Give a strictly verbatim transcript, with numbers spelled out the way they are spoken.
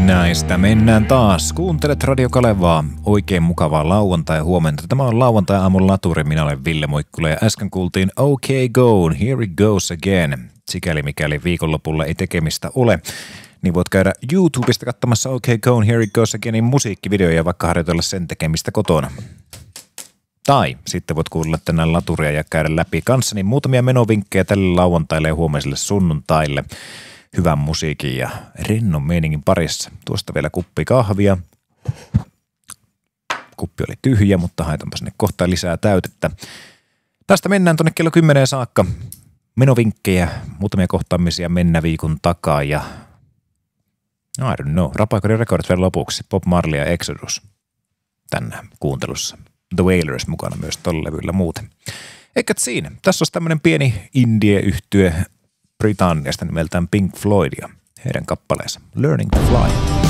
Näistä mennään taas. Kuuntelet Radio Kalevaa. Oikein mukavaa lauantai-huomenta. Tämä on lauantai-aamun laturi. Minä olen Ville Moikkula ja äsken kuultiin OK Go, Here It Goes Again. Sikäli mikäli viikonlopulla ei tekemistä ole, niin voit käydä YouTubesta katsomassa OK Go, Here It Goes Againin musiikkivideoja ja vaikka harjoitella sen tekemistä kotona. Tai sitten voit kuulla tänään laturia ja käydä läpi kanssani muutamia menovinkkejä tälle lauantaille ja huomiselle sunnuntaille. Hyvän musiikin ja rennon meiningin parissa. Tuosta vielä kuppi kahvia. Kuppi oli tyhjä, mutta haetaanpa sinne kohta lisää täytettä. Tästä mennään tuonne kello kymmeneen saakka. Menovinkkejä, muutamia kohtaamisia mennä viikon takaa ja I don't know, Rapaikoiden Records vielä lopuksi. Bob Marley ja Exodus tänään kuuntelussa. The Wailers mukana myös tolla levyllä muuten. Eikä siinä. Tässä olisi tämmönen pieni indie-yhtye Britanniasta nimeltään Pink Floyd ja heidän kappaleensa Learning to Fly.